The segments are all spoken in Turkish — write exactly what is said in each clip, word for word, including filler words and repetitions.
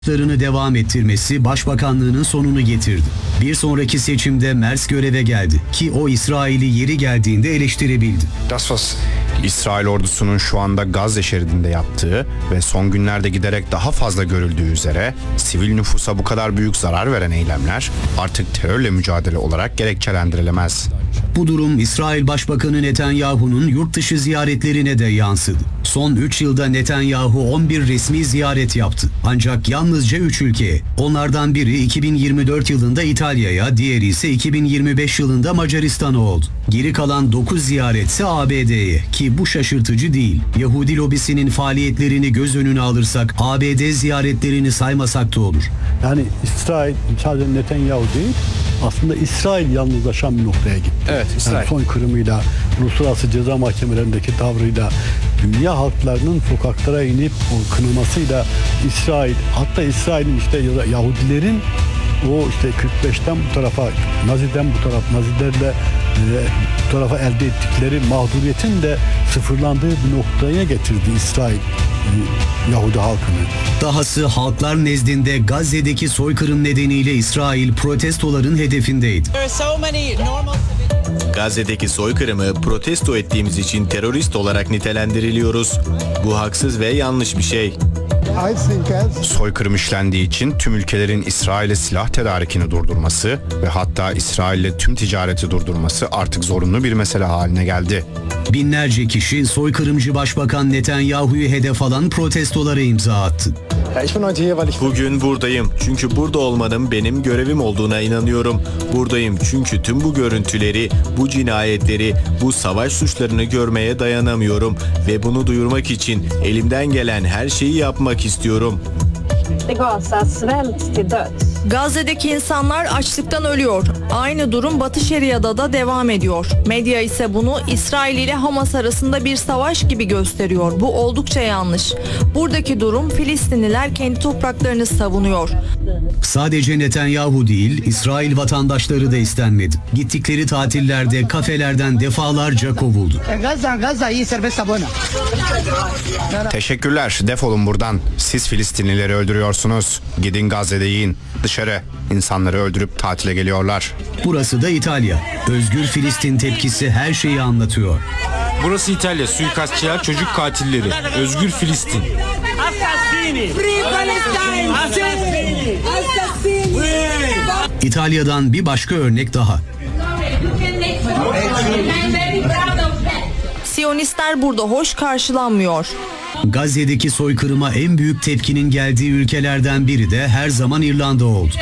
...larını devam ettirmesi başbakanlığının sonunu getirdi. Bir sonraki seçimde Merz göreve geldi ki o İsrail'i yeri geldiğinde eleştirebildi. İsrail ordusunun şu anda Gazze şeridinde yaptığı ve son günlerde giderek daha fazla görüldüğü üzere sivil nüfusa bu kadar büyük zarar veren eylemler artık terörle mücadele olarak gerekçelendirilemez. Bu durum İsrail Başbakanı Netanyahu'nun yurt dışı ziyaretlerine de yansıdı. Son üç yılda Netanyahu on bir resmi ziyaret yaptı. Ancak yalnızca üç ülkeye. Onlardan biri iki bin yirmi dört yılında İtalya'ya, diğeri ise iki bin yirmi beş yılında Macaristan'a oldu. Geri kalan dokuz ziyaretse A B D'ye ki bu şaşırtıcı değil. Yahudi lobisinin faaliyetlerini göz önüne alırsak A B D ziyaretlerini saymasak da olur. Yani İsrail sadece Netanyahu değil, aslında İsrail yalnızlaşan bir noktaya gitti. Evet, İsrail. Yani soykırımıyla, uluslararası ceza mahkemelerindeki tavrıyla, dünya halklarının sokaklara inip o kınamasıyla İsrail, hatta İsrail'in işte Yahudilerin o işte kırk beşten bu tarafa, Nazi'den bu taraf, Nazilerle e, bu tarafa elde ettikleri mağduriyetin de sıfırlandığı bir noktaya getirdi İsrail e, Yahudi halkını. Dahası halklar nezdinde Gazze'deki soykırım nedeniyle İsrail protestoların hedefindeydi. Gazze'deki soykırımı protesto ettiğimiz için terörist olarak nitelendiriliyoruz. Bu haksız ve yanlış bir şey. Soykırım işlendiği için tüm ülkelerin İsrail'e silah tedarikini durdurması ve hatta İsrail'le tüm ticareti durdurması artık zorunlu bir mesele haline geldi. Binlerce kişi soykırımcı Başbakan Netanyahu'yu hedef alan protestolara imza attı. Bugün buradayım çünkü burada olmanın benim görevim olduğuna inanıyorum. Buradayım çünkü tüm bu görüntüleri, bu cinayetleri, bu savaş suçlarını görmeye dayanamıyorum ve bunu duyurmak için elimden gelen her şeyi yapmak istiyorum. Gazze'deki insanlar açlıktan ölüyor. Aynı durum Batı Şeria'da da devam ediyor. Medya ise bunu İsrail ile Hamas arasında bir savaş gibi gösteriyor. Bu oldukça yanlış. Buradaki durum Filistinliler kendi topraklarını savunuyor. Sadece Netanyahu değil, İsrail vatandaşları da istenmedi. Gittikleri tatillerde kafelerden defalarca kovuldu. Teşekkürler, defolun buradan. Siz Filistinlileri öldürüyorsunuz. Gidin Gazze'de yiyin. Dışarı. İnsanları öldürüp tatile geliyorlar. Burası da İtalya. Özgür Filistin tepkisi her şeyi anlatıyor. Burası İtalya, suikastçılar, çocuk katilleri. Özgür Filistin. İtalya'dan bir başka örnek daha. Siyonistler burada hoş karşılanmıyor. Gazze'deki soykırıma en büyük tepkinin geldiği ülkelerden biri de her zaman İrlanda oldu.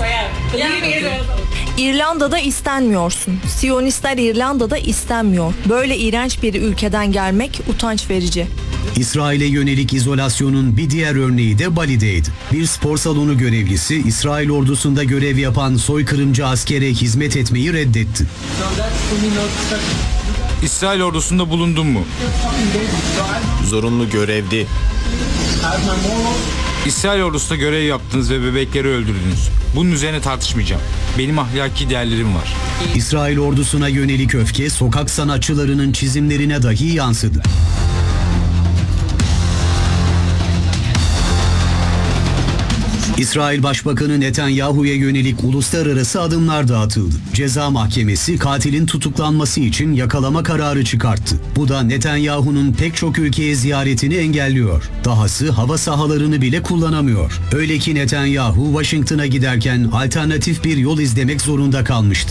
İrlanda'da istenmiyorsun. Siyonistler İrlanda'da istenmiyor. Böyle iğrenç bir ülkeden gelmek utanç verici. İsrail'e yönelik izolasyonun bir diğer örneği de Bali'deydi. Bir spor salonu görevlisi İsrail ordusunda görev yapan soykırımcı askere hizmet etmeyi reddetti. İsrail ordusunda bulundun mu? Zorunlu görevdi. İsrail ordusunda görev yaptınız ve bebekleri öldürdünüz. Bunun üzerine tartışmayacağım. Benim ahlaki değerlerim var. İsrail ordusuna yönelik öfke sokak sanatçılarının çizimlerine dahi yansıdı. İsrail Başbakanı Netanyahu'ya yönelik uluslararası adımlar da atıldı. Ceza Mahkemesi katilin tutuklanması için yakalama kararı çıkarttı. Bu da Netanyahu'nun pek çok ülkeye ziyaretini engelliyor. Dahası hava sahalarını bile kullanamıyor. Öyle ki Netanyahu Washington'a giderken alternatif bir yol izlemek zorunda kalmıştı.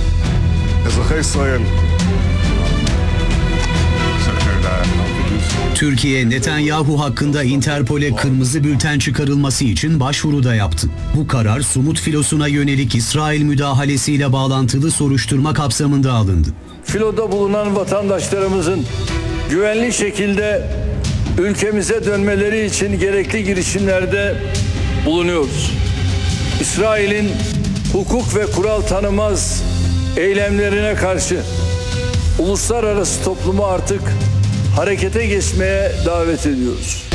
Türkiye, Netanyahu hakkında Interpol'e kırmızı bülten çıkarılması için başvuru da yaptı. Bu karar Sumut filosuna yönelik İsrail müdahalesiyle bağlantılı soruşturma kapsamında alındı. Filoda bulunan vatandaşlarımızın güvenli şekilde ülkemize dönmeleri için gerekli girişimlerde bulunuyoruz. İsrail'in hukuk ve kural tanımaz eylemlerine karşı uluslararası toplumu artık harekete geçmeye davet ediyoruz.